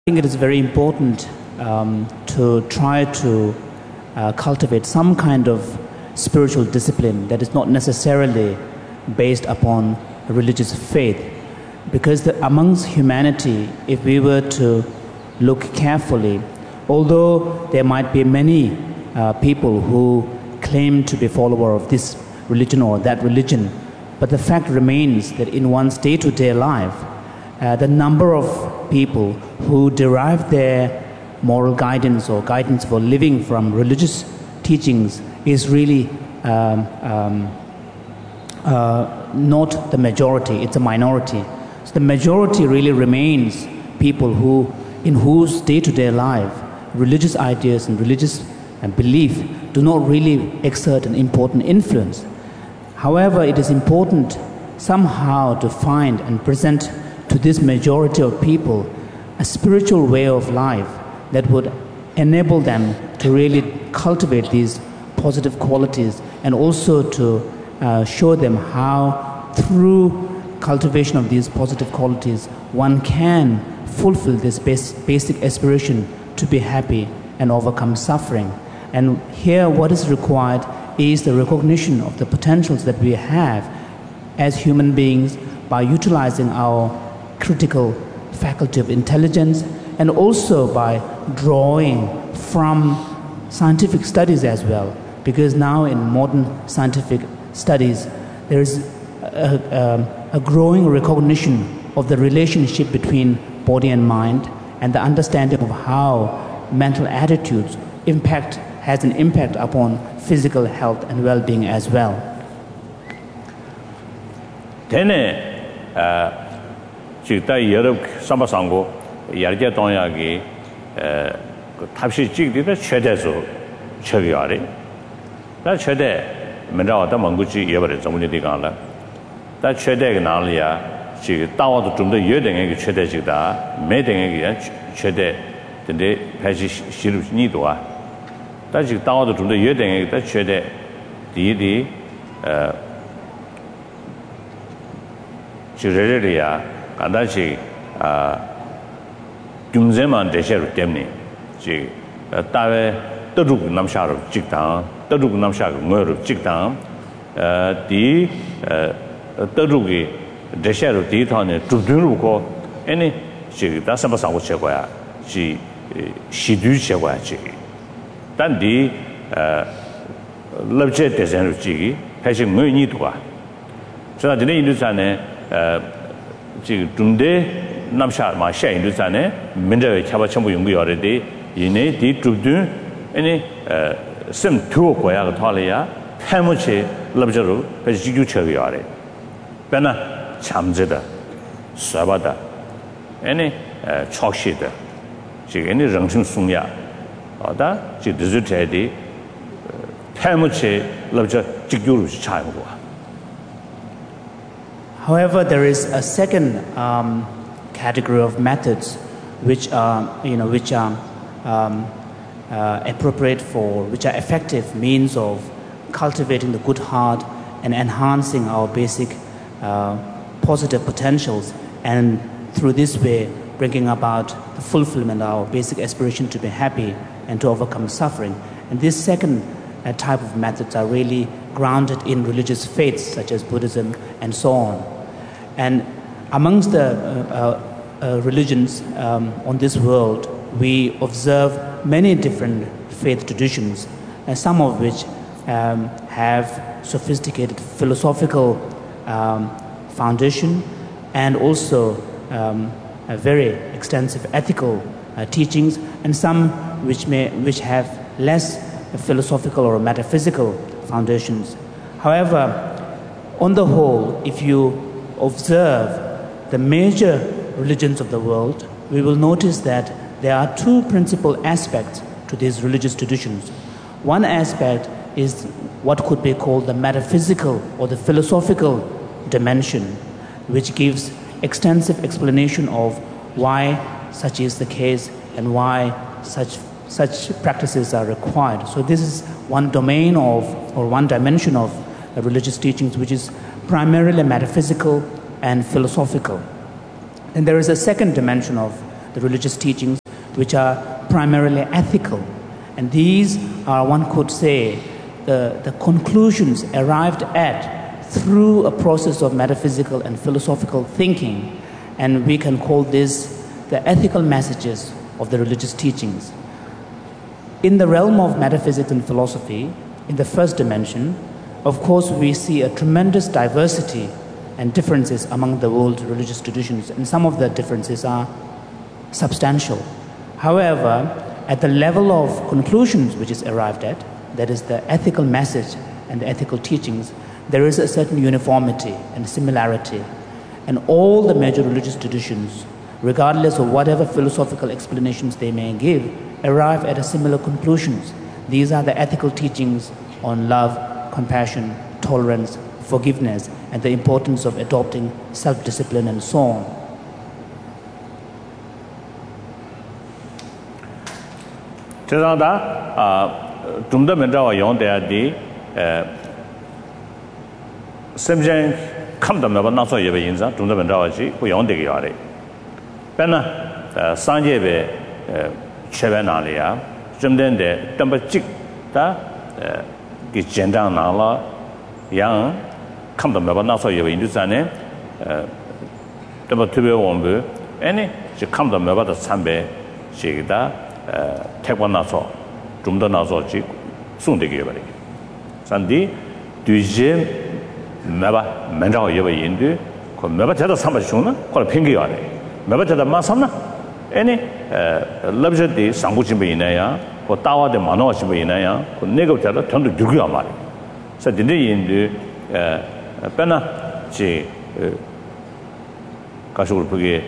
think it is very important to try to cultivate some kind of spiritual discipline that is not necessarily based upon religious faith. Because amongst humanity, if we were to look carefully, although there might be many people who claim to be follower of this religion or that religion, but the fact remains that in one's day-to-day life, the number of people who derive their moral guidance or guidance for living from religious teachings is really not the majority, it's a minority. So the majority really remains people in whose day-to-day life religious ideas and religious belief do not really exert an important influence. However, it is important somehow to find and present to this majority of people a spiritual way of life that would enable them to really cultivate these positive qualities, and also to show them how through cultivation of these positive qualities one can fulfill this basic aspiration to be happy and overcome suffering. And here what is required is the recognition of the potentials that we have as human beings by utilizing our critical faculty of intelligence, and also by drawing from scientific studies as well. Because now in modern scientific studies, there is a growing recognition of the relationship between body and mind, and the understanding of how mental attitudes has an impact upon physical health and well-being as well. 직다 여러 삼바상고 야르게 동야기 탑시 직디도 최대수 처리하리 나 최대 맨라와다 망구지 예버리 전문이 간라 다 최대가 나리야 지 다와도 좀더 여등에게 최대직다 매등에게 최대 근데 배시 시루니도아 다지 다와도 좀더 여등에게 다 최대 디디 지레레리아 간다시 줌제만 대셔로 때문에 지 따외 떠죽 남샤로 직당 떠죽 남샤고 뭐로 직당 디 떠죽이 대셔로 디터네 두두르고 아니 지 다서버상고 제거야 지 시두 제거야 지 단디 럽제 대전로 지기 사실 뭐니 도와 저 전에 인도산에 지금 중대 남샤 마샤 인도산에 민저의 차바 전부 연구하는데 이내 뒤쪽도 아니 심 투어 거야 탈이야 해무치 럽저로 지주 처리하래 배나 참제다 쏴바다 아니 촉시다 지금 이 정신 숙야 어다 지 디지털이 해무치 럽저 지주로 차고. However, there is a second category of methods which are appropriate for, which are effective means of cultivating the good heart and enhancing our basic positive potentials, and through this way bringing about the fulfillment of our basic aspiration to be happy and to overcome suffering. And this second type of methods are really grounded in religious faiths such as Buddhism and so on. And amongst the religions on this world, we observe many different faith traditions, and some of which have sophisticated philosophical foundation, and also a very extensive ethical teachings, and some which have less philosophical or metaphysical foundations. However, on the whole, if you observe the major religions of the world, we will notice that there are two principal aspects to these religious traditions. One aspect is what could be called the metaphysical or the philosophical dimension, which gives extensive explanation of why such is the case and why such practices are required. So this is one domain of, or one dimension of religious teachings, which is primarily metaphysical and philosophical. And there is a second dimension of the religious teachings which are primarily ethical. And these are, one could say, the conclusions arrived at through a process of metaphysical and philosophical thinking. And we can call this the ethical messages of the religious teachings. In the realm of metaphysics and philosophy, in the first dimension, of course, we see a tremendous diversity and differences among the world religious traditions, and some of the differences are substantial. However, at the level of conclusions which is arrived at, that is the ethical message and the ethical teachings, there is a certain uniformity and similarity. And all the major religious traditions, regardless of whatever philosophical explanations they may give, arrive at a similar conclusions. These are the ethical teachings on love, compassion, tolerance, forgiveness, and the importance of adopting self-discipline and so on. yang kam da ba na so ye yin du zan ne da ba tu be won bu ani ji kam da ba da chan be ji da te kwa na so zum da na so ji sung de ge ba le san di du je ma ba men zhao ye ba yin du ko ma ba da sam ba chung na ko la ping ge ya le ma ba da ma sam na ani lab je de sang bu jin be yin na ya ko da wa de ma no jin be yin na ya ko ne ge da tang du ju ge ya ma le sa de yin de pena ci ka shu bu ge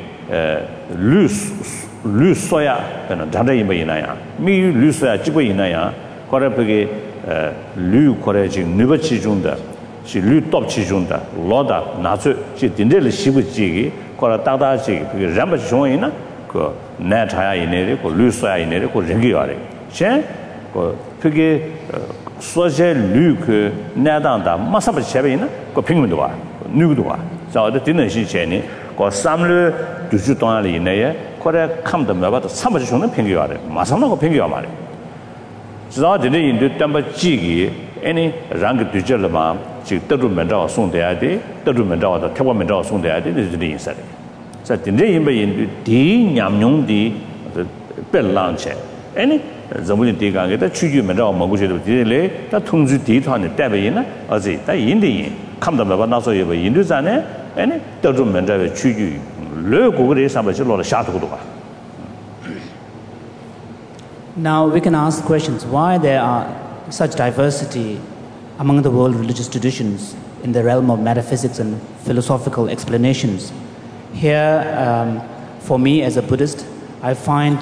lu soya pena da yin be yin na ya mi lu soya ji bu yin na ya ko re bu ge lu ko re ji nu ba chi jung da ji lu top chi jung da lo da na zu ji din de le xi bu ji ge ko ra da da ji bu ge ran ba jung yin na ko na cha ya yin ne ko lu soya yin ne ko ren ge ya le chen ko bu ge 소제 루크 나단다 마사바 쳬베이나 고 핑문도 와 누구도 와 자어데 되는 시체니 고 삼르 두주 동안에 있네에 코레 캄도 매바도 삼바지 주는 핑기와래 마상나고 핑기와 말이 자어데 인도 담바 지기 애니 랑그 두절마 지 떠루면도 송돼야돼 떠루면도 태워면도 송돼야돼 이제 인사래 자 딘데 인베 인도 디 냠뇽디 벨랑체 애니 zamuli de ga ge da chu ju men da mo gu che de le da thung ju di thwa ne ta be yin na a zi da yin de yin kham da ba na so ye ba yin du zan ne ani da zhu men da chu ju le gu ge sa ba ji lo la sha tu du ba. Now we can ask questions why there are such diversity among the world religious traditions in the realm of metaphysics and philosophical explanations. Here, for me as a Buddhist, I find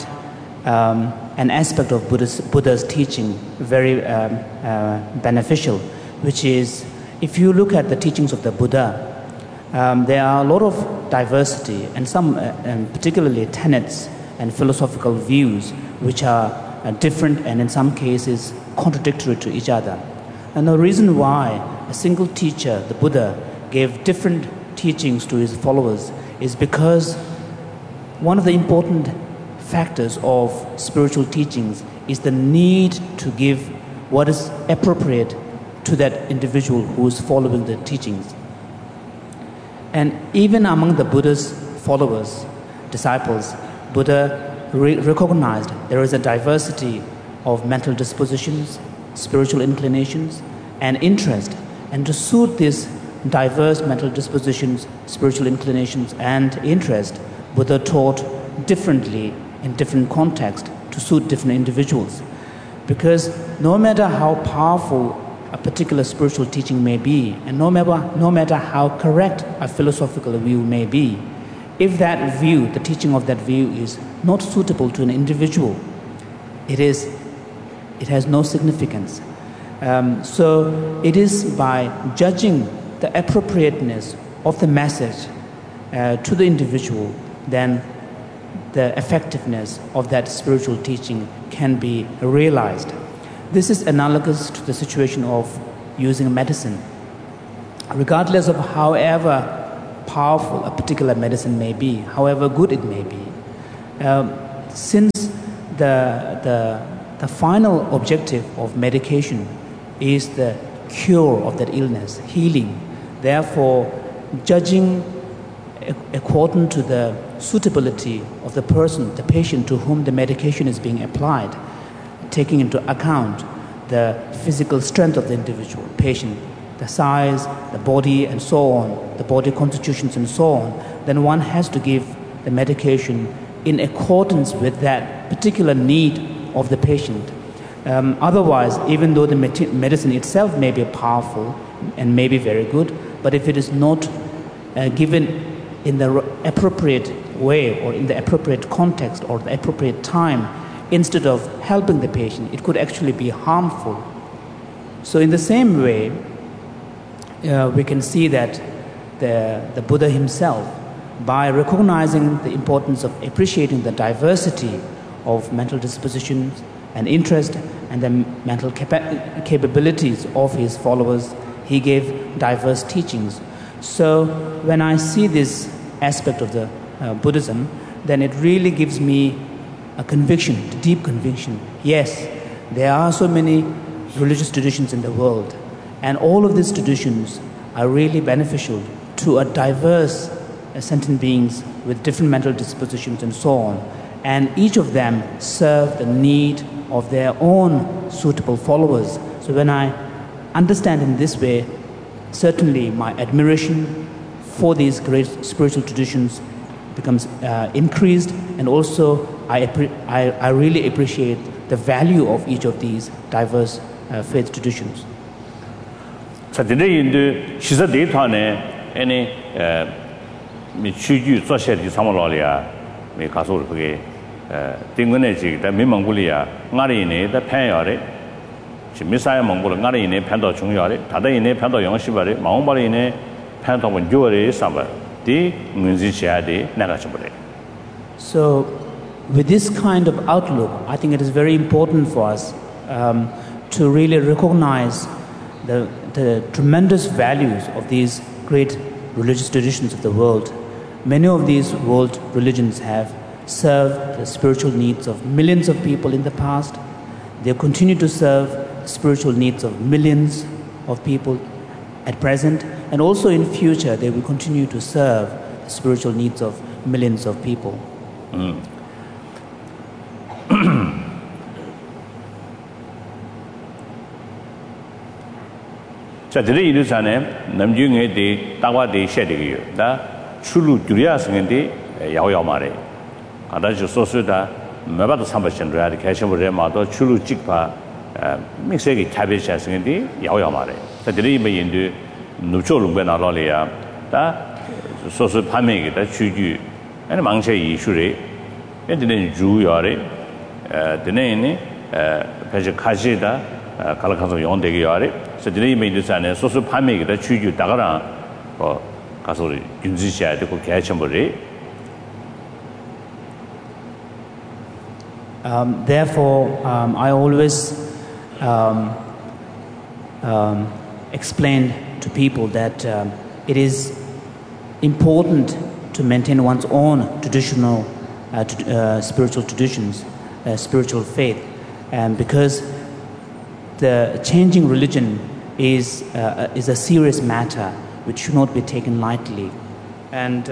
an aspect of Buddha's teaching very beneficial, which is if you look at the teachings of the Buddha, there are a lot of diversity and some particularly tenets and philosophical views which are different and in some cases contradictory to each other. And the reason why a single teacher, the Buddha, gave different teachings to his followers is because one of the important factors of spiritual teachings is the need to give what is appropriate to that individual who is following the teachings. And even among the Buddha's followers, disciples, Buddha recognized there is a diversity of mental dispositions, spiritual inclinations, and interest. And to suit these diverse mental dispositions, spiritual inclinations, and interest, Buddha taught differently in different contexts to suit different individuals. Because no matter how powerful a particular spiritual teaching may be, and no matter how correct a philosophical view may be, if that view, the teaching of that view is not suitable to an individual, it has no significance. So it is by judging the appropriateness of the message to the individual, then the effectiveness of that spiritual teaching can be realized. This is analogous to the situation of using medicine. Regardless of however powerful a particular medicine may be, however good it may be, Since the final objective of medication is the cure of that illness, healing. Therefore, judging according to the suitability of the person, the patient to whom the medication is being applied, taking into account the physical strength of the individual patient, the size, the body, and so on, the body constitutions and so on, then one has to give the medication in accordance with that particular need of the patient. Otherwise, even though the medicine itself may be powerful and may be very good, but if it is not given in the appropriate way or in the appropriate context or the appropriate time, instead of helping the patient, it could actually be harmful. So in the same way, we can see that the Buddha himself, by recognizing the importance of appreciating the diversity of mental dispositions and interest and the mental capabilities of his followers, he gave diverse teachings. So when I see this aspect of the Buddhism, then it really gives me a conviction, a deep conviction. Yes, there are so many religious traditions in the world, and all of these traditions are really beneficial to a diverse sentient beings with different mental dispositions and so on. And each of them serve the need of their own suitable followers. So when I understand in this way, certainly my admiration for these great spiritual traditions becomes increased, and also I really appreciate the value of each of these diverse faith traditions. 자, 근데 시사 데이터네 아니 미취주 조사리 사물로리아 미 가서 그게 띵근에 지다 미망불이야 나리네 다 편여래 미사야 몽골 나리네 편도 중요하래 다다이네 편도 영시바래 마음바리네 편도 원조래 삼바 디 문지시아데 나가셔버래. So with this kind of outlook, I think it is very important for us to really recognize the tremendous values of these great religious traditions of the world. Many of these world religions have served the spiritual needs of millions of people in the past. They continue to serve the spiritual needs of millions of people at present, and also in future they will continue to serve the spiritual needs of millions of people. 자, 들이 이르잖아요. 남중에 대 따와대 셔되기요. 다 출루 두려스는데 야오야 말해. 아다지 소수다 매바도 삼바신들이 개심을 해마도 출루 찍파 믹스기 타베샤스는데 야오야 말해. 자, 들이 뭐인도 누초롱배 나라리야. 다 소수 판매기다 주주 아니 망체 이슈래. 근데 주요래. 드네니 배지 가지다 갈아가서 용되게 하래. 저들이 메이드산에 소수 판매기다 주주 다가라 가서 윤지시야 되고 개천벌이. Therefore, I always explain to people that it is important to maintain one's own traditional spiritual traditions, spiritual faith, and because the changing religion is a serious matter which should not be taken lightly, and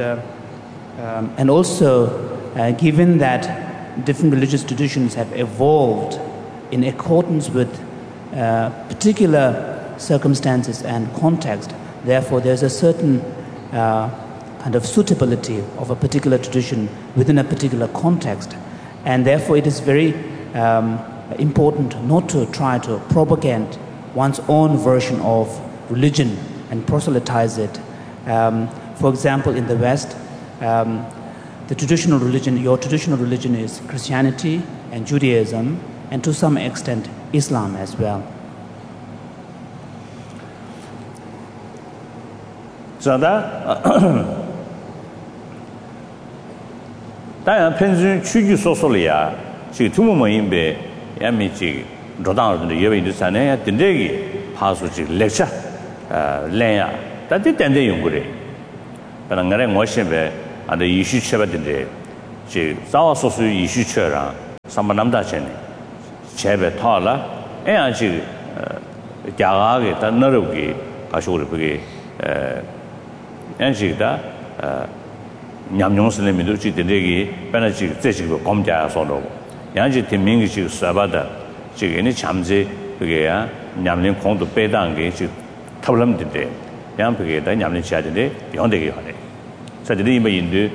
also given that different religious traditions have evolved in accordance with particular circumstances and context, therefore there's a certain kind of suitability of a particular tradition within a particular context, and therefore it is very important not to try to propagate one's own version of religion and proselytize it. For example, in the West, the traditional religion, your traditional religion is Christianity and Judaism, and to some extent Islam as well. 자다 다양 편주 추주 소소리야 지 투모모인베 야미지 로당어들 예외도 산에 된대기 파수지 렉처 랭야 다디 된대 연구래 그러나 나래 뭐시베 안데 이슈 쳐봤는데 지 자와소수 이슈처랑 삼만남다체네 제베 타라 애아지 야가게 다 너르기 가시고를 그게 엔지다 냠용스네 미도지 되게 배나지 제지고 검자서로 양지 팀밍이 지 사바다 지금이 잠재 그게야 냠린 공도 빼다는 게 지금 탑람인데 양 그게다 냠린 지하인데 영대게 하네 사실은 이번 인도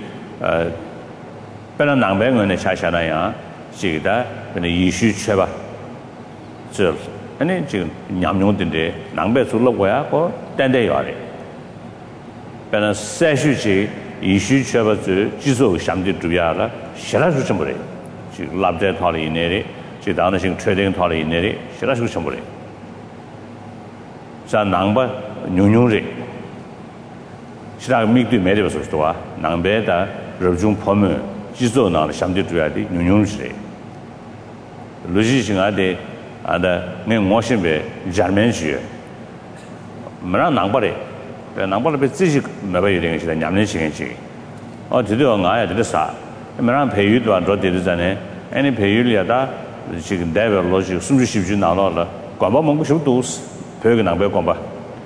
배나 남배원의 차샤나야 지다 근데 이슈 쳐봐 저 아니 지금 냠용인데 남배 줄러고야 고 딴데 요래 배나 세슈지 이슈 쳐봐서 지속 상대 주야라 싫어서 좀 그래 지금 랍데 탈이 내리 지금 다른 식 트레이딩 탈이 내리 싫어서 좀 그래 자 남바 뉴뉴리 시작 미국도 매대버서 또 남배다 러중 포면 지속 나는 상대 줘야 돼 뉴뉴리 로지싱아데 아다 내 모션베 자르멘시 뭐랑 남바래 남바를 배 지식 매바이 되는 시대 냠는 시간이 드디어 나야 되겠어 뭐랑 배유도 안 되잖아요 아니 배유리야다 지금 대별 로지 숨주십주 나눠라 관바 먹고 싶도 벽에 남배 관바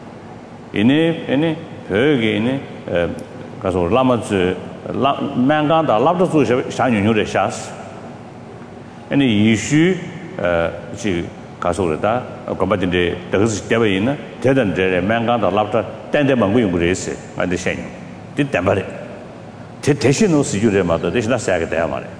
이니 벽에 가서 라마즈 만간다 라브도 샤뉴뉴의 샤스 아니 이슈 지 가서다 관바진데 더스 대베 있는 대단데 만간다 라브도 딴데 먹고 용부레스 안데 셴 뒷담바래 대신으로 쓰주래 마다 대신나 사게 돼야 말이야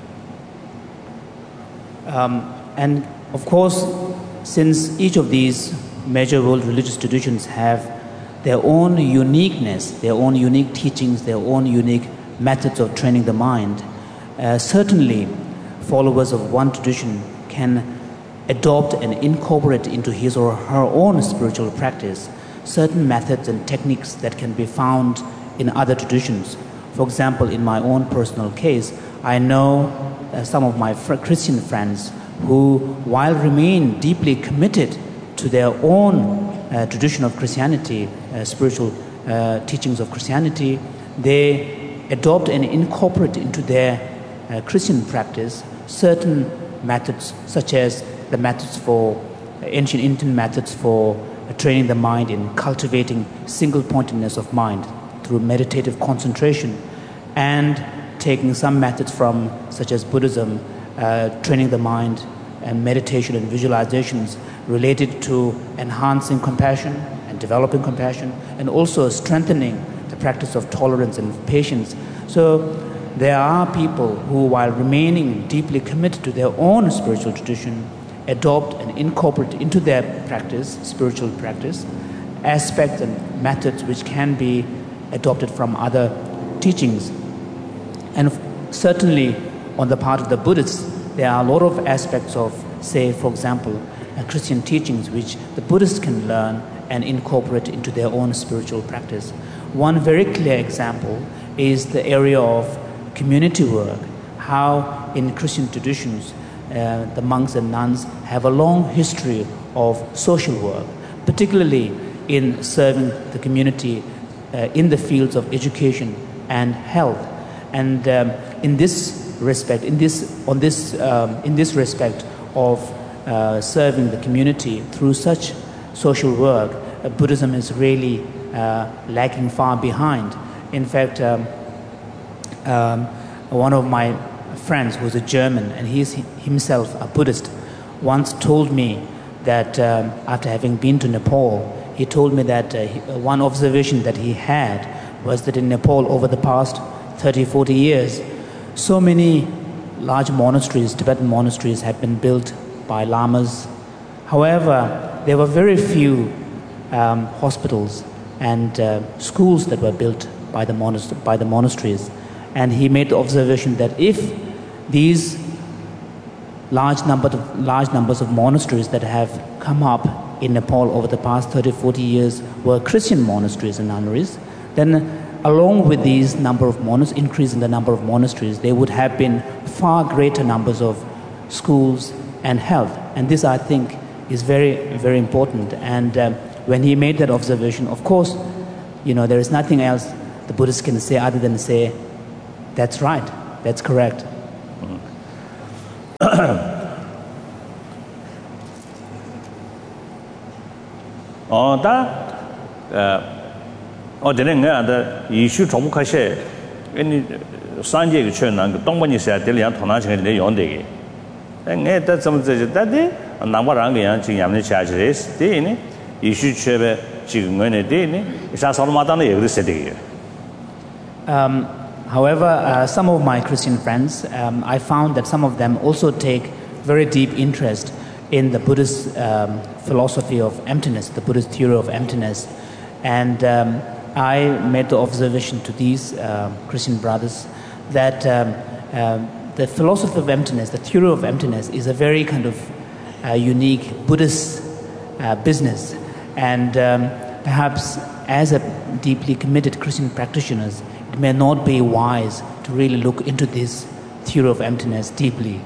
And of course, since each of these major world religious traditions have their own uniqueness, their own unique teachings, their own unique methods of training the mind, certainly followers of one tradition can adopt and incorporate into his or her own spiritual practice certain methods and techniques that can be found in other traditions. For example, in my own personal case, I know some of my Christian friends who, while remain deeply committed to their own tradition of Christianity, spiritual teachings of Christianity, they adopt and incorporate into their Christian practice certain methods, such as the methods for ancient Indian methods for training the mind in cultivating single-pointedness of mind through meditative concentration, and taking some methods from, such as Buddhism, training the mind and meditation and visualizations related to enhancing compassion and developing compassion, and also strengthening the practice of tolerance and patience. So there are people who, while remaining deeply committed to their own spiritual tradition, adopt and incorporate into their practice, spiritual practice, aspects and methods which can be adopted from other teachings. And certainly on the part of the Buddhists, there are a lot of aspects of, say, for example, Christian teachings which the Buddhists can learn and incorporate into their own spiritual practice. One very clear example is the area of community work, how in Christian traditions the monks and nuns have a long history of social work, particularly in serving the community in the fields of education and health. And in this respect, in this respect of serving the community through such social work, Buddhism is really lagging far behind. In fact, one of my friends who's a German, and he's himself a Buddhist, once told me that after having been to Nepal, he told me that one observation that he had was that in Nepal over the past 30-40 years, so many large monasteries, Tibetan monasteries, have been built by lamas. However, there were very few hospitals and schools that were built by the monasteries. And he made the observation that if these large numbers of monasteries that have come up in Nepal over the past 30-40 years were Christian monasteries and nunneries, then along with these increase in the number of monasteries, there would have been far greater numbers of schools and health. And this, I think, is very, very important. And when he made that observation, of course, there is nothing else the Buddhists can say other than say, that's right. That's correct. 되는 거 이슈 정복하셔. 아니 산제 그圈난 동반이 있어야 될 양 통나증에 내 용되게. 내가 좀 저다데 남바랑 그냥 지금 야면 차지레스 되네. 이슈 최베 지금 거네 되네. 사설마다는 얘기를 세대게. However, some of my Christian friends, I found that some of them also take very deep interest in the Buddhist philosophy of emptiness, the Buddhist theory of emptiness. And I made the observation to these Christian brothers that the philosophy of emptiness, the theory of emptiness, is a very kind of unique Buddhist business. And perhaps as a deeply committed Christian practitioners, it may not be wise to really look into this theory of emptiness deeply.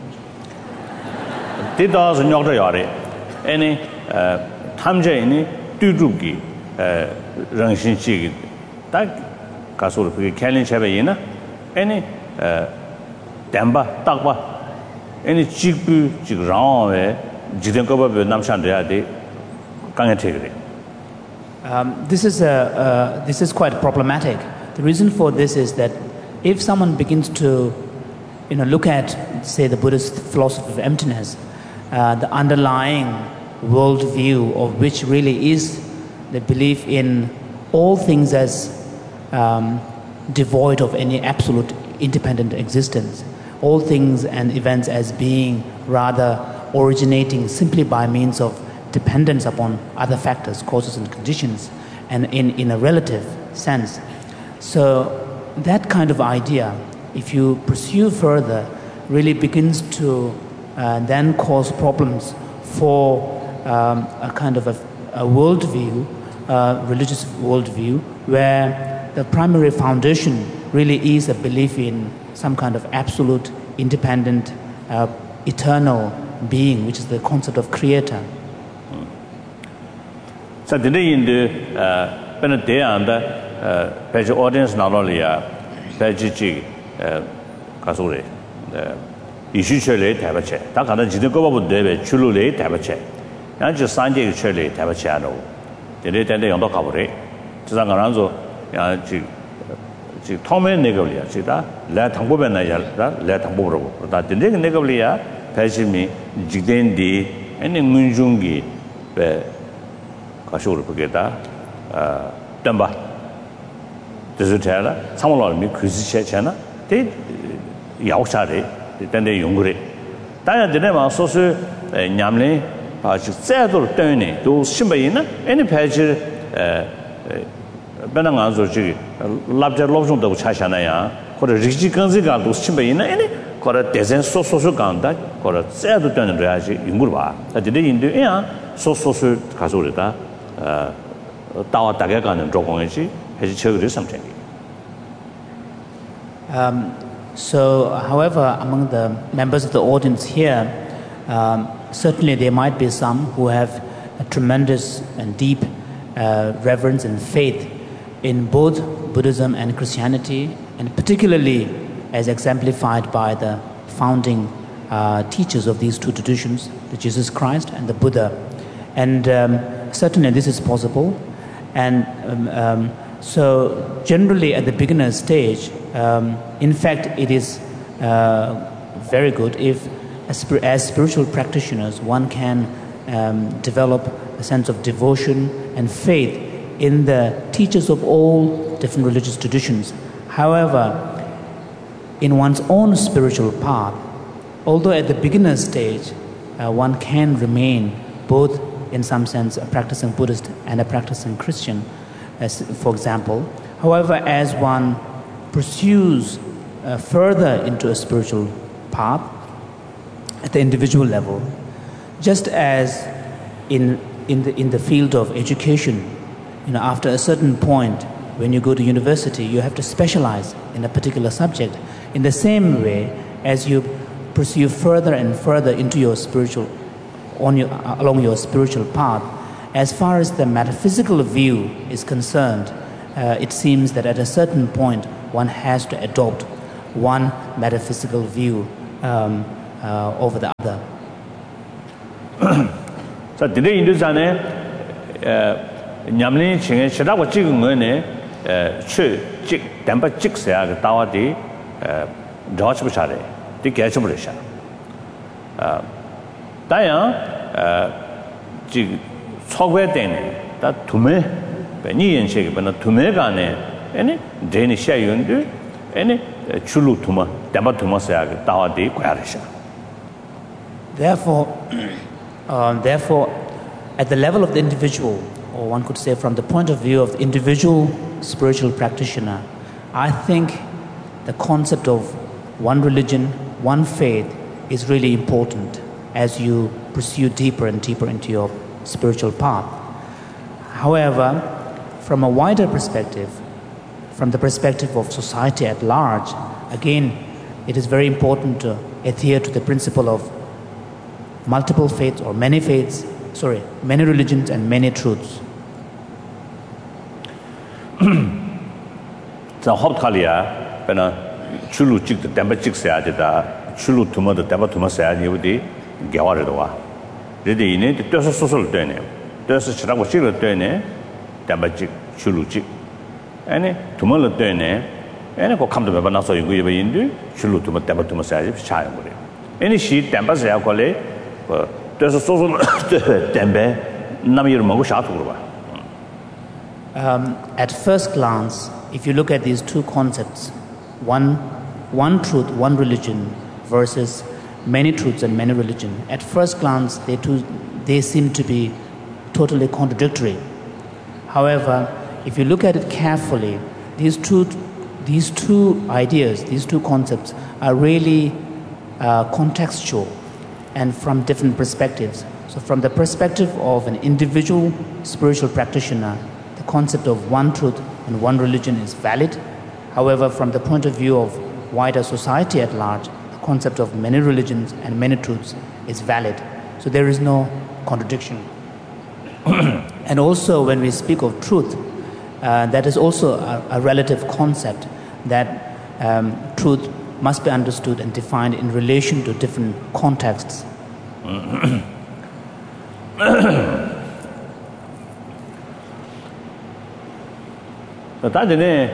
Didaz nyogda yare any tamje ini tudugi rangshin chi ta kasur phi khalin chabe yina any damba takba any chigbu jig rang we jiden ko ba namshan de ade kang thegre. This is quite problematic. The reason for this is that if someone begins to look at, say, the Buddhist philosophy of emptiness, the underlying worldview of which really is the belief in all things as devoid of any absolute independent existence, all things and events as being rather originating simply by means of dependence upon other factors, causes and conditions, and in a relative sense. So that kind of idea, if you pursue further, really begins to then cause problems for a kind of a worldview, religious worldview, where the primary foundation really is a belief in some kind of absolute, independent, eternal being, which is the concept of creator. So today in the page audience not only page G kasure issue chele tabache ta kana jide ko babu debe chulu le tabache yan ji sanje chele tabache no de de yong do ka bure ji sang ran zo ya ji thome ne go ya ji da la thang bo ben na ya la thang bo ro da de ne go le ya page mi jiden di ene ngun jung gi be kasure bu ge da tamba Desutela, some of me, Christiana, they Yausade, then they Yungre. Diana Dinema, so Yamley, Zedor Tony, those Shimbaina, any page Benanganzo, Labja Lobson of Chashanaya, or a Rigi Ganziga, those Shimbaina, any, or a Dezen social ganda, or a Zedor Tony Raji, Yungurba, a day in the air, so Kazurita, Tawa Tagagan and Drogongi. So, however, among the members of the audience here, certainly there might be some who have a tremendous and deep reverence and faith in both Buddhism and Christianity, and particularly as exemplified by the founding teachers of these two traditions, the Jesus Christ and the Buddha. And certainly this is possible. And so generally at the beginner stage, in fact, it is very good if, as spiritual practitioners, one can develop a sense of devotion and faith in the teachers of all different religious traditions. However, in one's own spiritual path, although at the beginner stage, one can remain both, in some sense, a practicing Buddhist and a practicing Christian, for example. However, as one pursues further into a spiritual path at the individual level, just as in the field of education, after a certain point, when you go to university, you have to specialize in a particular subject. In the same way, as you pursue further and further into your spiritual, along your spiritual path, as far as the metaphysical view is concerned, it seems that at a certain point one has to adopt one metaphysical view over the other. 자, 디데 인도산에 냠린 칭에 시라고 찍은 거네 최직 담바 찍어야 그 다와디 저치 부차래. 디 개츠부르샤. 다야 지 초괴되네. 다 두매 베니 연식이 번나 두매가네. 아니 데니 샤윤드 아니 출루 두마 담바 두마서야 그 다와디 과르샤. Therefore, at the level of the individual, or one could say from the point of view of the individual spiritual practitioner, I think the concept of one religion, one faith is really important as you pursue deeper and deeper into your spiritual path. However, from a wider perspective, from the perspective of society at large, again, it is very important to adhere to the principle of multiple faiths or many religions and many truths. 자, 합탈이야. 배나 출루 찍도 담바 찍어야 되다. 출루 두마도 담바 두마서야 되디 개화를 와. 그래도 이네 뜻서 소설 되네. 뜻서 치라고 찍을 되네. 담바 찍 출루 찍. 아니 두마를 되네. 아니 그 감도 몇 나서 이거 인도 출루 두마 담바 두마서야 돼. 차요 그래. 아니 시 담바서야 걸래. 뜻서 소설 담바 남이를 먹고 샤투로 봐. At first glance, if you look at these two concepts, one truth, one religion versus many truths and many religion, at first glance they seem to be totally contradictory. However, if you look at it carefully, these two ideas, these two concepts are really contextual and from different perspectives. So from the perspective of an individual spiritual practitioner, the concept of one truth and one religion is valid. However, from the point of view of wider society at large, the concept of many religions and many truths is valid. So there is no contradiction. And also when we speak of truth, that is also a relative concept that truth must be understood and defined in relation to different contexts. 다전에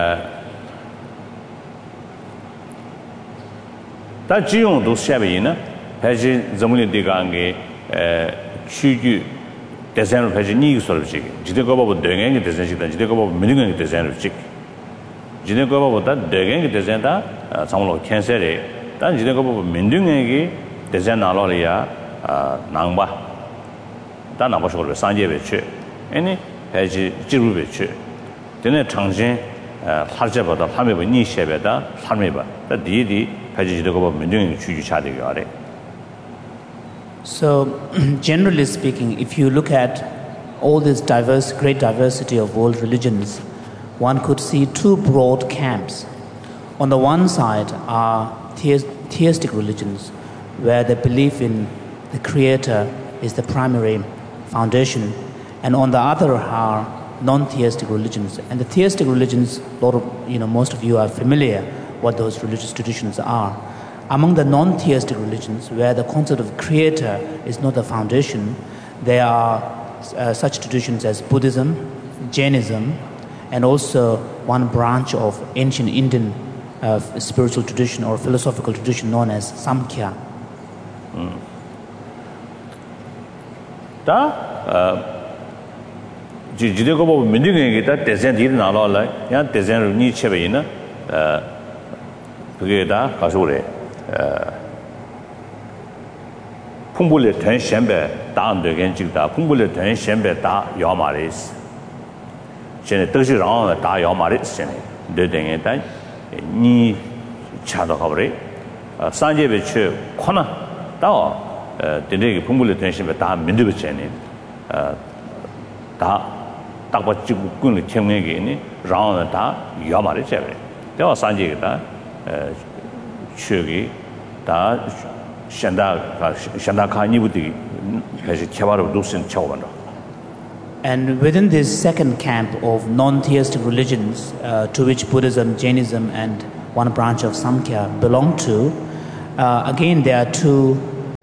다 지용도 샤베이나 배지 점문이 되가게 추주 대선을 배지 니기설지 지대가 보고 대행이 대선이다 지대가 보고 민중이 대선을지 지대가 보고다 대행이 대선다 상물로 캔셀에 단 지대가 보고 민중에게 대선 나로리아 낭바 다 나버셔로 산제베치 아니 배지 지루베치 되네 장신 할제보다 함에버 니셰베다 함에버 다 디디 배지지도가 보면 민중이 주주차되게 하래. So generally speaking, if you look at all this great diversity of world religions, one could see two broad camps. On the one side are theistic religions, where the belief in the Creator is the primary foundation, and on the other are non-theistic religions. And the theistic religions, most of you are familiar what those religious traditions are. Among the non-theistic religions, where the concept of Creator is not the foundation, there are such traditions as Buddhism, Jainism, and also one branch of ancient Indian spiritual tradition or philosophical tradition known as Samkhya. 지대가 보면 민중에게 다 대선들이 나와라. 야 대선을 니체베이나 그게 다 가서 그래. 풍불의 전선배 다안되게 지다 풍불의 전선배 다 야마리스. 전에 뜻이랑 다 야마리스 전에 되게 다 니 차도 가버리. 산제베 최 코나 다 되게 풍불의 전선배 다 민두베 전에 다 딱바 찍고 끈을 청내게 라운드 다 야마리 제베. 대화 산제가 추기 다 샨다카니부디 그래서 개발을 도신 처음으로. And within this second camp of non-theistic religions, to which Buddhism, Jainism, and one branch of Samkhya, belong to. Again, there are two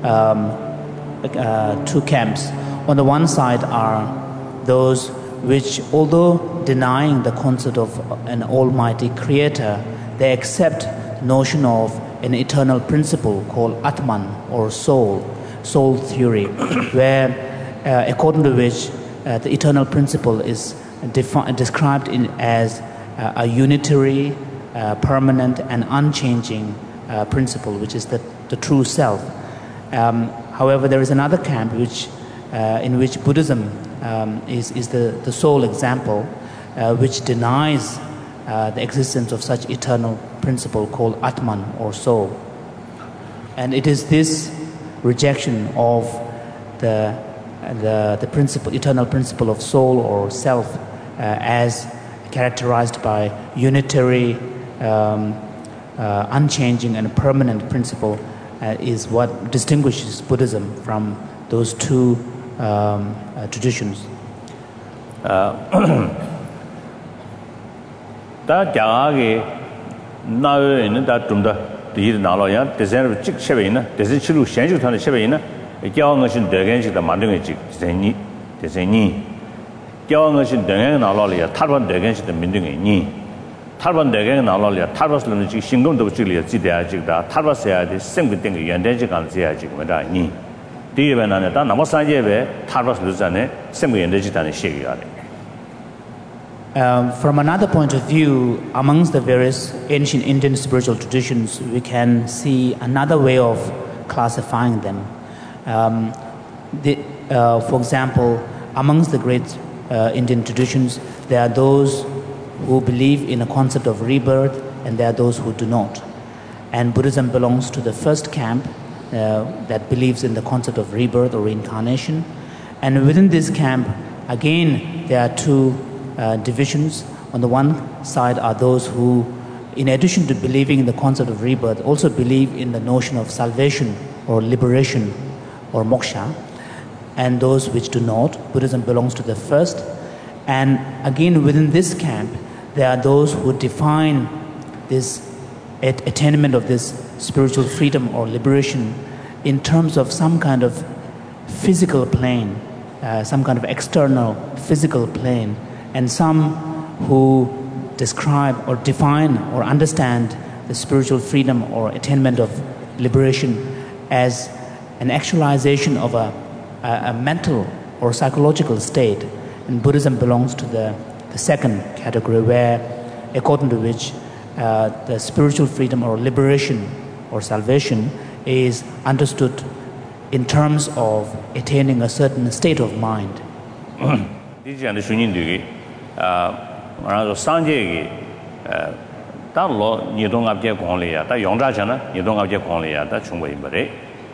camps. On the one side are those which, although denying the concept of an almighty creator, they accept the notion of an eternal principle called Atman, or soul theory, where according to which the eternal principle is described as a unitary, permanent and unchanging principle, which is the true self. However, there is another camp in which Buddhism is the sole example, which denies the existence of such eternal principle called Atman, or soul. And it is this rejection of the eternal principle of soul or self as characterized by unitary, unchanging and permanent principle is what distinguishes Buddhism from those two traditions. 다 자가게 나요는 다 좀더 뒤에 나로야 대세를 직 쉐베이나 대세 치료 현실 타는 쉐베이나 교황은 대견식다 만든 게 대세니 교황은 대견 나로야 탈번 대견식다 만든 게 탈번 대견 나로야 탈버스는 지 신금도 지리야 지대야 지다 탈버스야 돼 생긴 게 연대지 간지야 지금 다니 뒤에는 다 남아 산제베 탈버스를 전에 생긴 연대지 다는 시기가 From another point of view, amongst the various ancient Indian spiritual traditions, we can see another way of classifying them. For example, amongst the great Indian traditions, there are those who believe in a concept of rebirth, and there are those who do not. And Buddhism belongs to the first camp that believes in the concept of rebirth or reincarnation. And within this camp, again, there are two divisions. On the one side are those who, in addition to believing in the concept of rebirth, also believe in the notion of salvation or liberation or moksha, and those which do not. Buddhism belongs to the first. And again, within this camp, there are those who define this attainment of this spiritual freedom or liberation in terms of some kind of physical plane, some kind of external physical plane. And some who describe or define or understand the spiritual freedom or attainment of liberation as an actualization of a mental or psychological state. And Buddhism belongs to the second category, where, according to which the spiritual freedom or liberation or salvation is understood in terms of attaining a certain state of mind. 상제기 달로 니동압제 공리야 다 용자잖아 니동압제 공리야 다 충분히 말해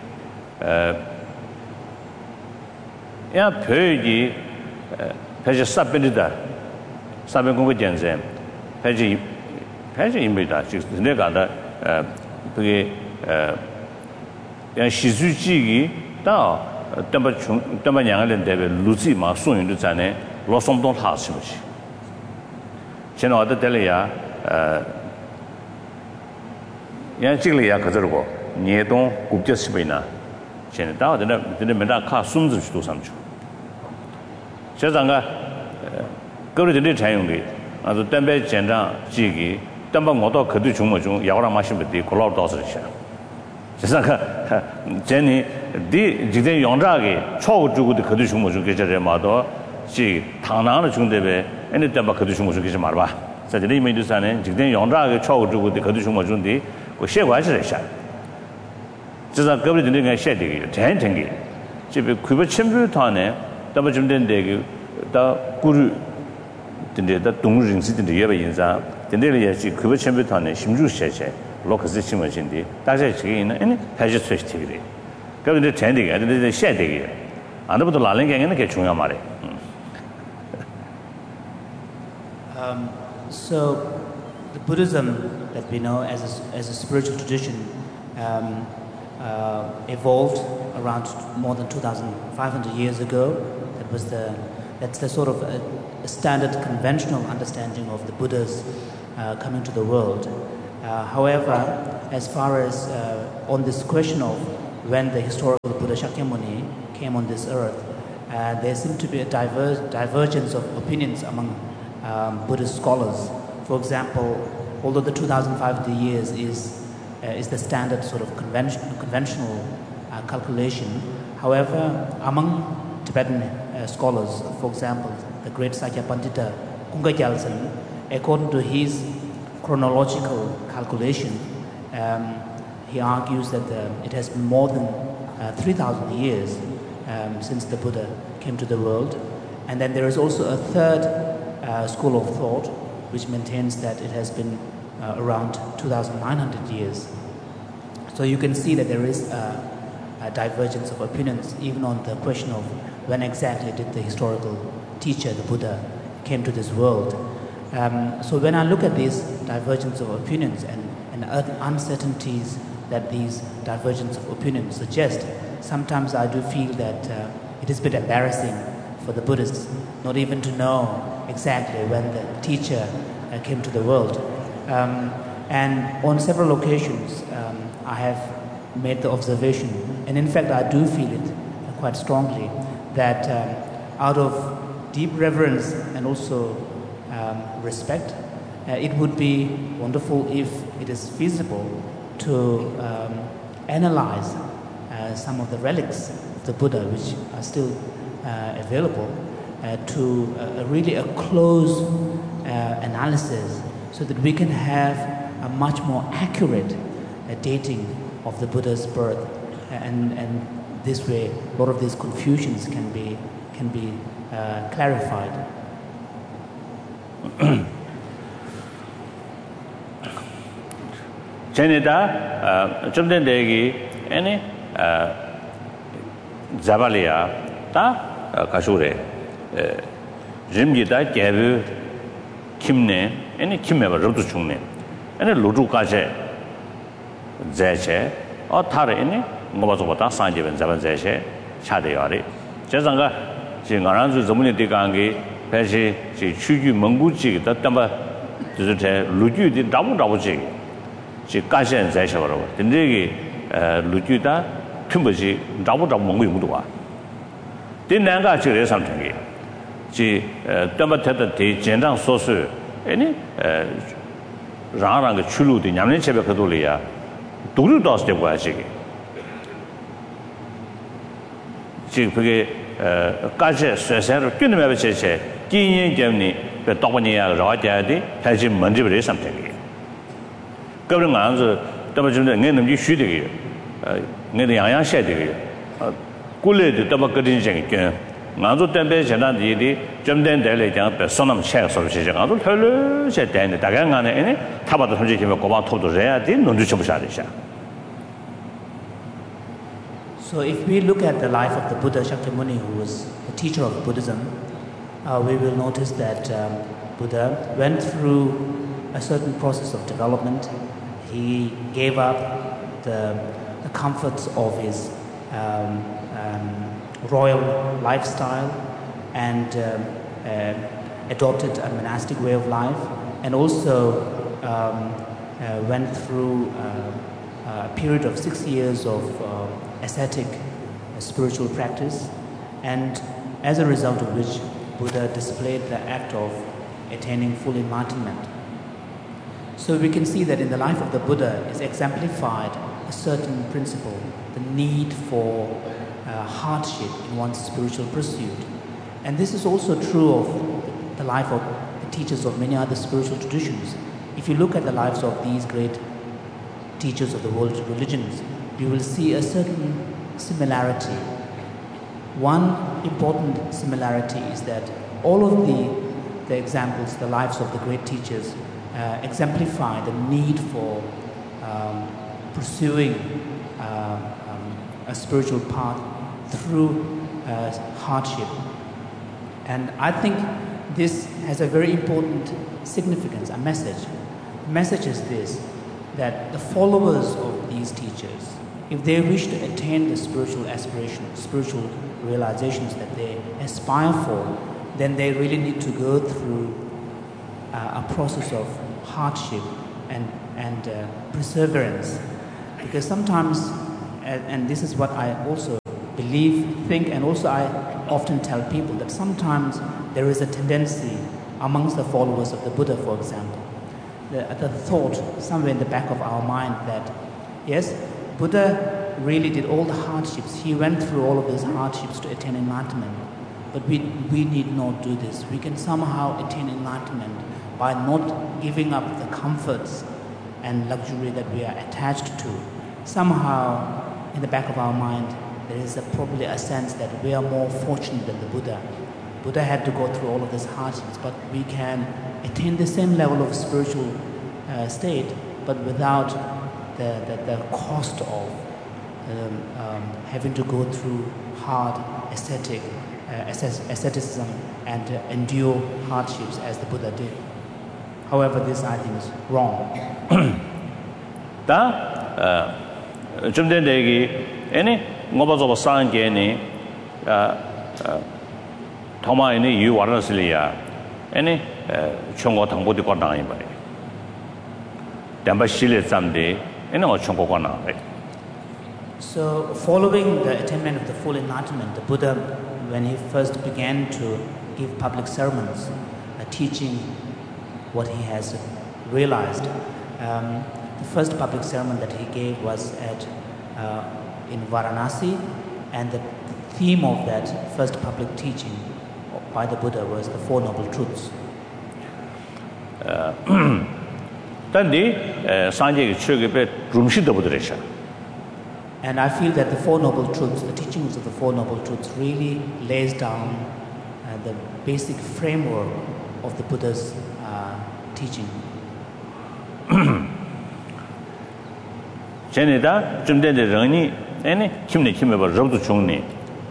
야 표기 패지 삽빈이다 삽빈 공부 전쟁 패지 임비다 지금 내가다 그게 야 시주지기 다 담바 양을 대비 루지 마 소윤도 전에 로송동 하시듯이现在我的这里呀야 지리야 그저고 니동 국제스베나现在到的那没大看孙子去都上去这张个各类的采用的啊就单白简章几个单把我到可对中国中要让马新不的过老多少钱这张个这你的今天用这个超过中国的可对中国中给这人嘛多是唐南的中的呗ene tamba khadu shumo ke marba sa de me du sane jigden yongda ge chog ju de khadu shumo jun de ko she gwa shi sha zhe za ge de ge she de ge ten ten ge ji be ku ba chen bu ta ne da ba jun de ge da gu ru de da dong rin si de ye ba yin sa de de ye ji ku ba chen bu ta ne sim ju she she lo ke zi sim jin de da ze ji ne ene ta ji cui ti ge ge de ten de ge de she de ge an de bu de la len ge ne ge chung ya ma le So, the Buddhism that we know as a spiritual tradition evolved around more than 2,500 years ago. That's the sort of a standard conventional understanding of the Buddhas coming to the world. However, as far as on this question of when the historical Buddha Shakyamuni came on this earth, there seemed to be a divergence of opinions among Buddhist scholars. For example, although the 2,500 years is the standard sort of conventional calculation, however, among Tibetan scholars, for example, the great Sakya Pandita Kunga Gyaltsen, according to his chronological calculation, he argues that it has been more than 3,000 years since the Buddha came to the world. And then there is also a third school of thought which maintains that it has been around 2,900 years. So you can see that there is a divergence of opinions even on the question of when exactly did the historical teacher, the Buddha, came to this world. So when I look at these divergence of opinions and uncertainties that these divergence of opinions suggest, sometimes I do feel that it is a bit embarrassing for the Buddhists not even to know exactly when the teacher came to the world. And on several occasions, I have made the observation, and in fact I do feel it quite strongly, that out of deep reverence and also respect, it would be wonderful if it is feasible to analyze some of the relics of the Buddha which are still available to really a close analysis so that we can have a much more accurate dating of the Buddha's birth, and this way a lot of these confusions can be clarified. Chenita, Jumden Degi, any Zabalia, Ta Kashure, Jimjita, Gavu, Kimne, any Kimeva Rotuchune, any Ludu Kaje, Zeche, or Tara any Mobazota, Sanjev and Zaban Zeche, Chadiari, Jazanga, Jingaranzu, Zomuni Digangi, Peshi, Chuju Munguchi, the Tamba, Luju, the double jig. She Kashan Zeshavaro, the Negi Lujuda, Tumbaji, double Mungua. Didn't Nanga actually something. She Tamatata, Jendang Sosu, any Rang Chulu, the Yamin Chebakadulia, Dulu Dos de Washigi. She Kasha Sesser, Kinamaviche, Guinea Germany, the Topania, Rajadi, has him Mandibri something. Government answer, Tabajun and Nenam shooting Nedian shedding. Gully the Tabakadin Jenkin. Nanzo Tempe, Janadi, Jumden Dele, Sonam Chess of Shijan, Hello, said Dan, the Dagan, any Tabata Hajima to the Rea, didn't know Shadisha. So if we look at the life of the Buddha Shakyamuni, who was the teacher of Buddhism, we will notice that Buddha went through a certain process of development. He gave up the comforts of his royal lifestyle and adopted a monastic way of life, and also went through a period of 6 years of ascetic spiritual practice, and as a result of which Buddha displayed the act of attaining full enlightenment. So we can see that in the life of the Buddha is exemplified a certain principle, the need for hardship in one's spiritual pursuit. And this is also true of the life of the teachers of many other spiritual traditions. If you look at the lives of these great teachers of the world religions, you will see a certain similarity. One important similarity is that all of the examples, the lives of the great teachers, exemplify the need for pursuing a spiritual path through hardship. And I think this has a very important significance, a message. The message is this, that the followers of these teachers, if they wish to attain the spiritual aspirations, spiritual realizations that they aspire for, then they really need to go through a process of hardship and and perseverance. Because sometimes, and this is what I also think, and also I often tell people that sometimes there is a tendency amongst the followers of the Buddha, for example, the thought somewhere in the back of our mind that, yes, Buddha really did all the hardships. He went through all of these hardships to attain enlightenment. But we need not do this. We can somehow attain enlightenment by not giving up the comforts and luxury that we are attached to. Somehow, in the back of our mind, there is probably a sense that we are more fortunate than the Buddha. Buddha had to go through all of these hardships, but we can attain the same level of spiritual state, but without the cost of having to go through hard asceticism and endure hardships as the Buddha did. However, this I think is wrong. 좀 된 얘기, any 뭐봐서 상계니 더마이니 유와르슬리아, any 총고 당보디 권나이 바이. 담바 실레 잠데, any 총고 권나이. So, following the attainment of the full enlightenment, the Buddha, when he first began to give public sermons, teaching what he has realized, the first public sermon that he gave was in Varanasi, and the theme of that first public teaching by the Buddha was the Four Noble Truths. And I feel that the Four Noble Truths, the teachings of the Four Noble Truths, really lays down the basic framework of the Buddha's teaching. 전에다 좀 전에 런이 애니 힘내 힘에 봐 저도 중니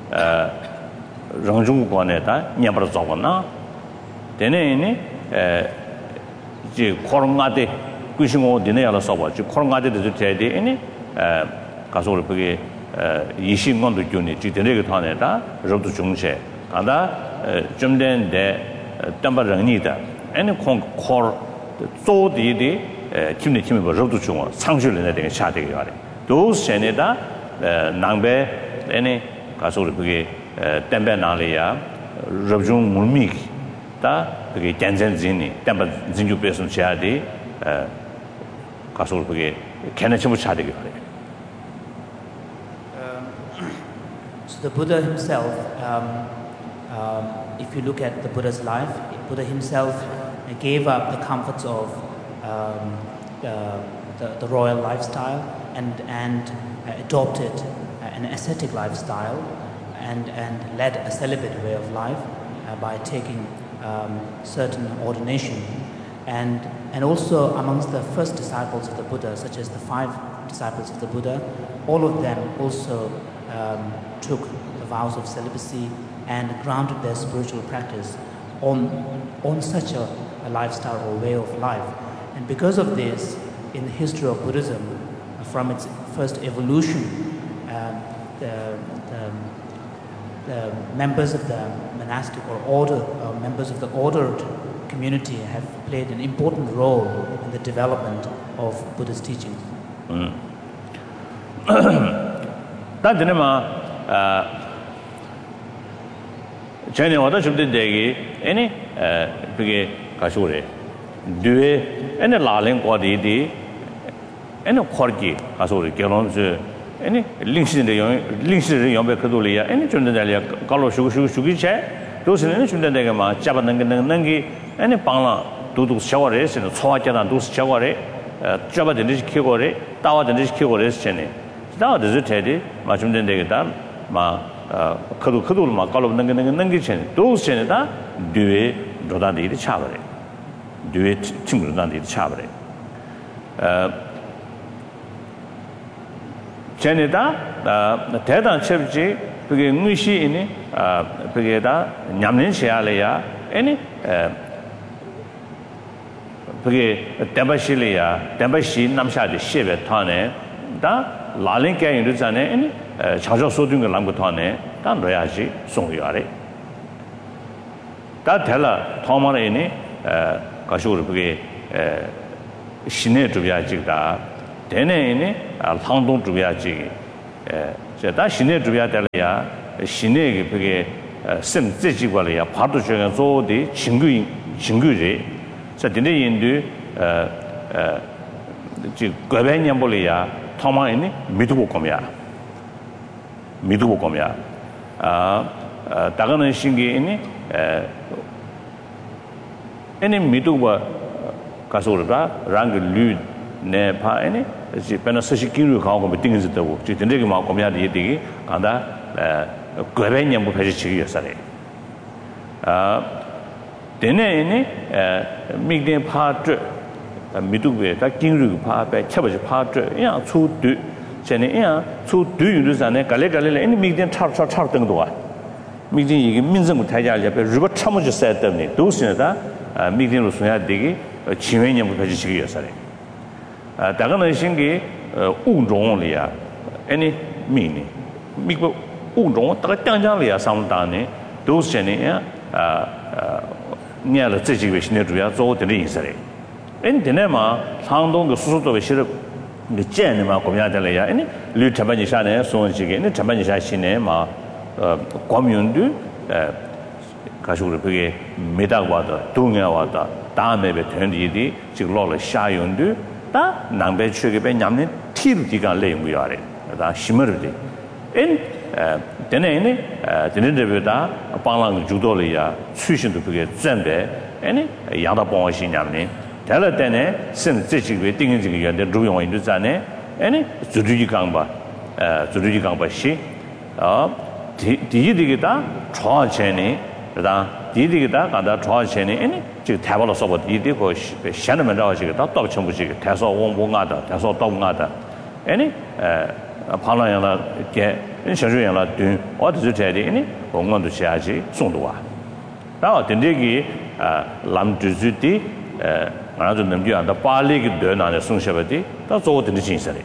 런중국관에다 냐버서 잡았나 되네니 이제 코로나데 꾸싱고 되네야로 써봐 지 코로나데도 돼야지 애니 가서 우리 그게 20년도 중에 지대내게 타내다 저도 중세 간다 좀 된데 담바랑니다 애니 콩코르 조디디 김내 김에 뭐 저도 중어 상실을 내게 샤되게 가래 또 세네다 낭배 애니 가서 우리 그게 땜배 나리야 접중 물미 다 그게 잔잔진이 땜배 진주 배선 샤디 가서 우리 그게 개내침을 샤되게 가래. So the Buddha himself, if you look at the Buddha's life, Buddha himself gave up the comforts of the royal lifestyle and adopted an ascetic lifestyle and led a celibate way of life by taking certain ordination. And also amongst the first disciples of the Buddha, such as the 5 disciples of the Buddha, all of them also took the vows of celibacy and grounded their spiritual practice on such a lifestyle or way of life. And because of this, in the history of Buddhism, from its first evolution, the members of the monastic or order, members of the ordered community have played an important role in the development of Buddha's teachings. 전에 와다 좀 되게 애니 그게 가시오래 뒤에 애니 라랭 거디디 애니 코르기 가시오래 결혼스 애니 링시의 영배 그돌이야 애니 좀 되려 갈로 슈기체 도스는 좀 되게 막 잡는 게 애니 방라 도도 샤워레스는 초화자단 도스 샤워레 잡아든지 키고레 따와든지 키고레스 전에 다들 저테디 맞좀 된다겠다 마 그도 막 갈로 넘게 전에 도스 전에다 뒤에 로단들이 차버려 뒤에 친구들한테 차버려 전에다 대단 첩지 그게 의시이니 그게다 냠는 시야래야 아니 그게 담바실이야 담바시 남샤데 시베 타네 다 라랭께 인도잖아요 아니 자주 소든 걸 남고 타네 다 넣어야지 송유아래 다 될라 토마레니 가시고 그게 신의 주비아지다 되네니 상동 주비아지 다 신의 주비아들이야 신의 그게 심 지지관이야 파도 중에 조디 친구지 자 되네 인도 지 거배년벌이야 토마이니 미두고 거미야 다가는 신기니 애니 미두고 가서라 랑글 네파에니 지 페나스시 기루 가고 띵즈다고 지 된데게 막 거미야디 얘기 간다 거배년 뭐 패지치기 요사래 되네니 미게 파트 미두게 다 긴루 파배 쳐버지 파트 야 초드 전에 야 초드 유르산에 갈래갈래 애니 미게 차차 등도와 미게 이게 민정부 타자를 옆에 루버 참으지 써야 때문에 도시에다 미게로 써야 되기 지회년 패지치기 요사래 다가는 신기 우종리야 애니 미니 미고 우종 다가 땅장리야 상당히 도시에야 니야를自己为신의主要做的意思嘞。엔데네마 상동 그 수수도의 시를 제네마 고민하들래야. 아니 류 잡아니 샤네 소원지게 네 잡아니 샤시네 마 고민도 가지고 그게 메다와다 동야와다 다음에 된디디 지금 로를 샤윤도 다 남배 추게 배 냠네 티르디가 레무야래. 다 심으르디. 되네네 되는데보다 방랑 주도리야 수신도 그게 전배 아니 양다 봉신냠네 달을 때네 신 지지게 띵인지게 연대 루용인도 자네 아니 주주지 강바 시 디디기다 좋아체네 그다 디디기다 간다 좋아체네 아니 지금 대발로 써버 디디고 샤는 라와지게 다 dob천부지게 대서 원봉하다 대서 dob하다 아니 방랑야라 게小学养了对我的这里呢我们都下去送的哇然后等这个南就是的俺就能讲到巴黎个的那送下来的到做的精神的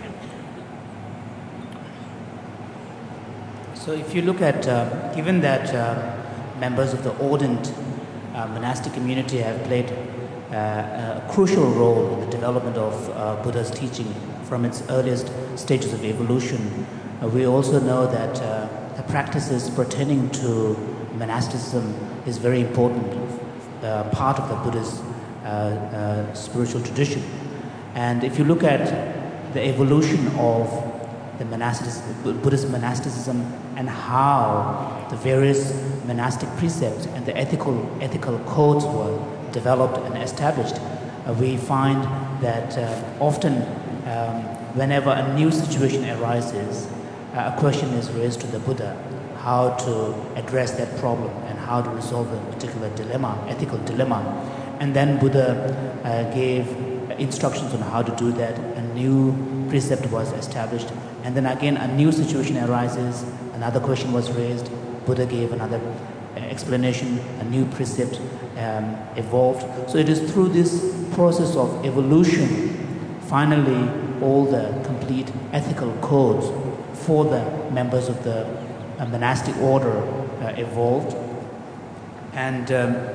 So if you look at given that members of the ordained monastic community have played a crucial role in the development of Buddha's teaching from its earliest stages of evolution. We also know that the practices pertaining to monasticism is very important part of the Buddha's spiritual tradition. And if you look at the evolution of the Buddhist monasticism and how the various monastic precepts and the ethical codes were developed and established, we find that often whenever a new situation arises, a question is raised to the Buddha, how to address that problem and how to resolve a particular dilemma, ethical dilemma. And then Buddha gave instructions on how to do that. A new precept was established. And then again, a new situation arises, another question was raised, Buddha gave another explanation, a new precept evolved. So it is through this process of evolution, finally, all the complete ethical codes for the members of the monastic order evolved, and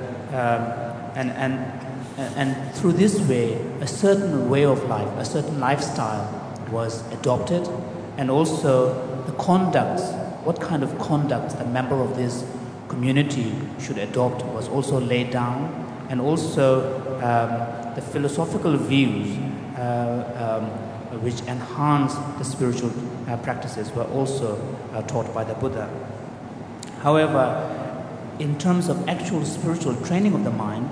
through this way, a certain way of life, a certain lifestyle was adopted, and also the conducts, what kind of conducts the member of this community should adopt was also laid down, and also the philosophical views which enhance the spiritual practices were also taught by the Buddha. However, in terms of actual spiritual training of the mind,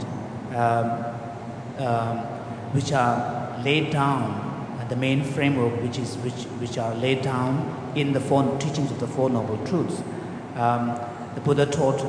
which are laid down, the main framework which are laid down in the four teachings of the Four Noble Truths, the Buddha taught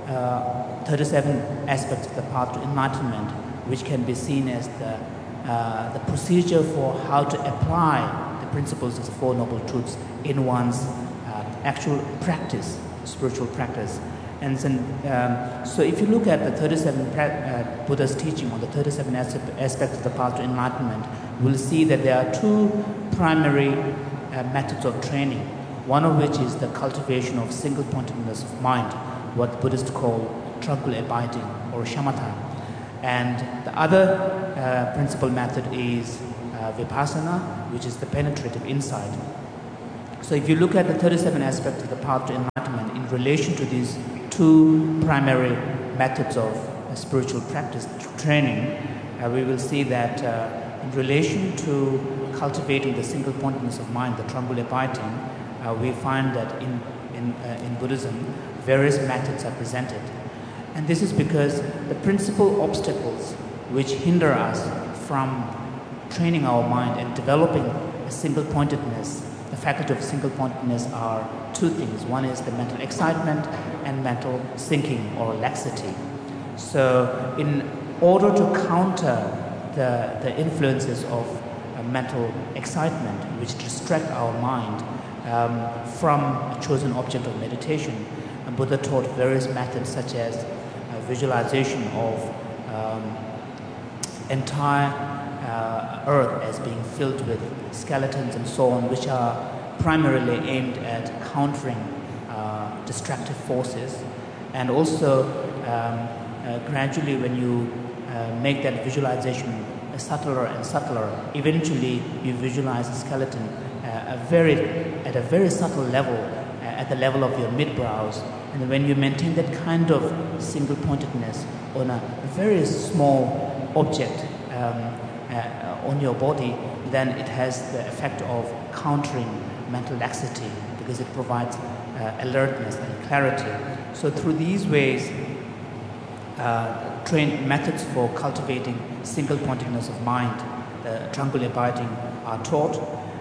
37 aspects of the path to enlightenment, which can be seen as the procedure for how to apply the principles of the Four Noble Truths in one's actual practice, spiritual practice. And so if you look at the 37 Buddha's teaching on the 37 aspects of the path to enlightenment, we'll see that there are two primary methods of training, one of which is the cultivation of single-pointedness of mind, what Buddhists call tranquil abiding or shamatha. And the other principal method is Vipassana, which is the penetrative insight. So if you look at the 37 aspects of the path to enlightenment in relation to these two primary methods of spiritual practice training, we will see that in relation to cultivating the single pointedness of mind, the tranquil abiding, we find that in Buddhism, various methods are presented. And this is because the principal obstacles which hinder us from training our mind and developing a single pointedness, the faculty of single pointedness, are two things. One is the mental excitement and mental sinking or laxity. So in order to counter the influences of mental excitement which distract our mind from a chosen object of meditation, Buddha taught various methods such as visualization of entire earth as being filled with skeletons and so on, which are primarily aimed at countering destructive forces. And also gradually, when you make that visualization subtler and subtler, eventually you visualize a skeleton at a very subtle level, at the level of your mid-brows. And when you maintain that kind of single pointedness on a very small object on your body, then it has the effect of countering mental laxity because it provides alertness and clarity. So through these ways, trained methods for cultivating single pointedness of mind, the tranquil abiding, are taught.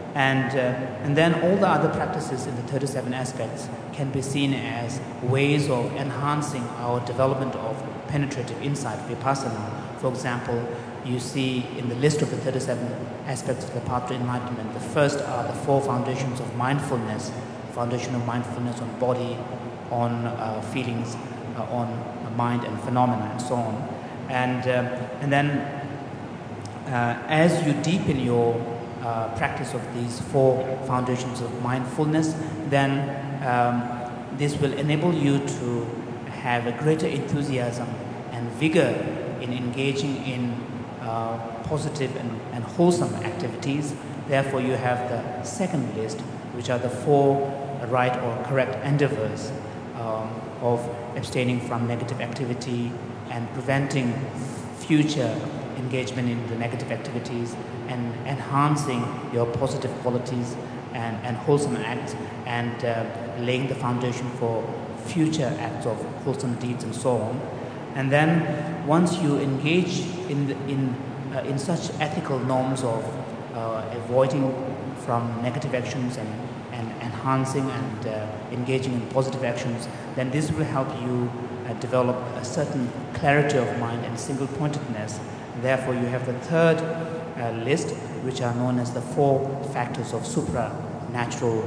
And then all the other practices in the 37 aspects can be seen as ways of enhancing our development of penetrative insight, vipassana. For example, you see in the list of the 37 aspects of the path to enlightenment, the first are the 4 foundations of mindfulness, foundation of mindfulness on body, on feelings, on mind and phenomena, and so on. And then as you deepen your practice of these 4 foundations of mindfulness, then this will enable you to have a greater enthusiasm and vigor in engaging in positive and wholesome activities. Therefore, you have the second list, which are the 4 right or correct endeavors of abstaining from negative activity and preventing future engagement in the negative activities, and enhancing your positive qualities and wholesome acts, and laying the foundation for future acts of wholesome deeds and so on. And then once you engage in such ethical norms of avoiding from negative actions and enhancing and engaging in positive actions, then this will help you develop a certain clarity of mind and single pointedness. Therefore, you have the third list, which are known as the 4 factors of supranatural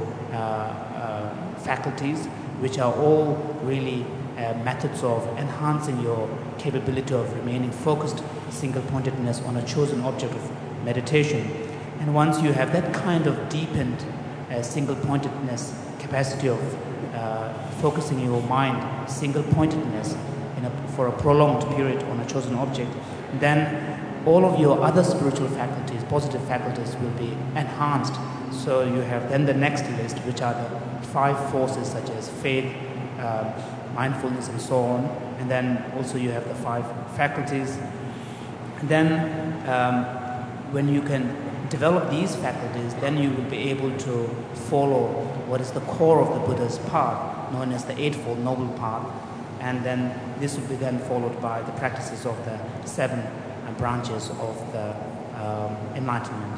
faculties, which are all really methods of enhancing your capability of remaining focused, single pointedness on a chosen object of meditation. And once you have that kind of deepened single pointedness capacity of focusing your mind, single pointedness for a prolonged period on a chosen object, then all of your other spiritual faculties, positive faculties, will be enhanced. So you have then the next list, which are the 5 forces such as faith, mindfulness, and so on. And then also you have the 5 faculties. And then when you can develop these faculties, then you will be able to follow what is the core of the Buddha's path, known as the Eightfold Noble Path. And then this will be then followed by the practices of the 7 branches of the enlightenment.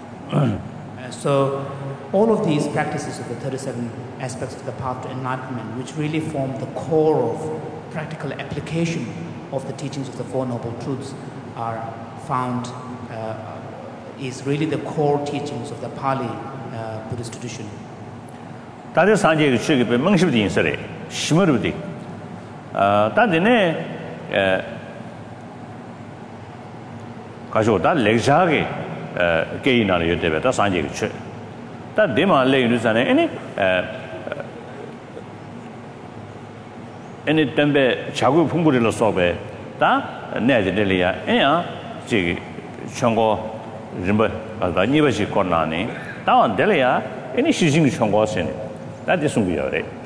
So all of these practices of the 37 aspects of the path to enlightenment, which really form the core of practical application of the teachings of the 4 Noble Truths, are found, is really the core teachings of the Pali Buddhist tradition. 다들 산지에 추기에 멍십디 인설에 심어르디 다들네 가지고 다 렉자게 게이나를 요때베 다 산지에 추 다 데마 레이누산에 애니 템베 자구 풍부리로 써베 다 다 내들이야 에야 지 청고 림바 다 니버시 코나네 다원 될이야 애니 시징 청고하세요 다디 숨기요래